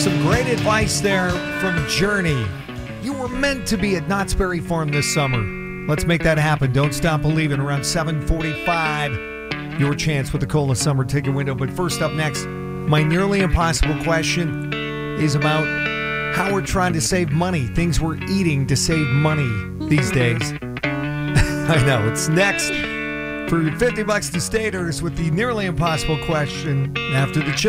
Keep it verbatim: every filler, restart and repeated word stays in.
Some great advice there from Journey. You were meant to be at Knott's Berry Farm this summer. Let's make that happen. Don't stop believing. Around seven forty-five, your chance with the Cola Summer Ticket Window. But first up next, my nearly impossible question is about how we're trying to save money, things we're eating to save money these days. I know, it's next for fifty bucks to Staters with the nearly impossible question after the